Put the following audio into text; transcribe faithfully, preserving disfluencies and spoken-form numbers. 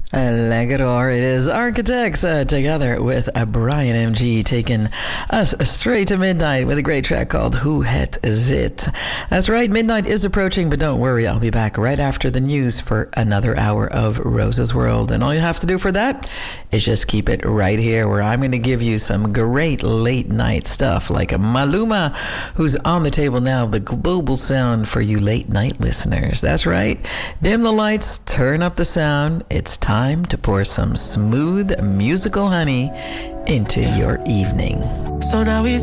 Legador, it is Architects uh, together with uh, Brian M G taking us straight to midnight with a great track called Who Het Zit. That's right, midnight is approaching, but don't worry, I'll be back right after the news for another hour of Rose's World. And all you have to do for that is just keep it right here, where I'm going to give you some great late night stuff like Maluma, who's on the table now, the global sound for you late night listeners. That's right, dim the lights, turn up the sound. It's time Time to pour some smooth musical honey into your evening. So now he's